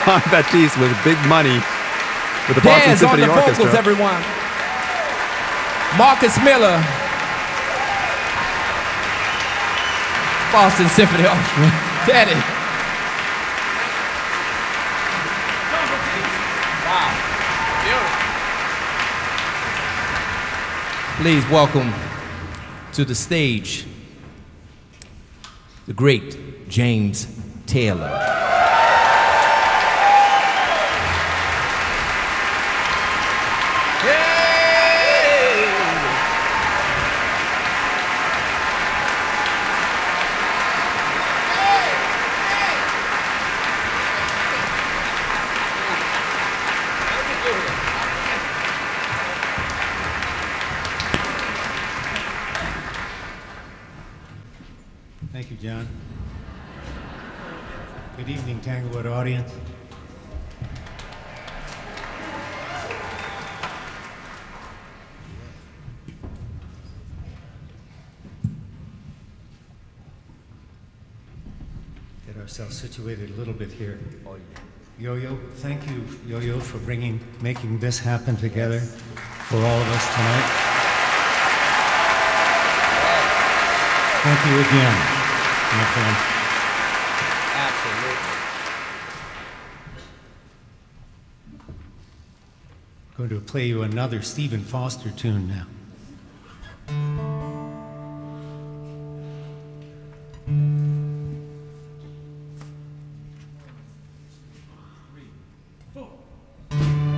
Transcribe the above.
John Batiste with big money with the Boston Dez on Symphony the Orchestra. vocals, everyone. Marcus Miller, Boston Symphony Orchestra. Teddy. Wow. Beautiful. Please welcome to the stage the great James Taylor. Thank you, John. Good evening, Tanglewood audience. Get ourselves situated a little bit here. Yo-Yo, thank you, Yo-Yo, for making this happen together for all of us tonight. Thank you again, my friend. Absolutely. I'm going to play you another Stephen Foster tune now.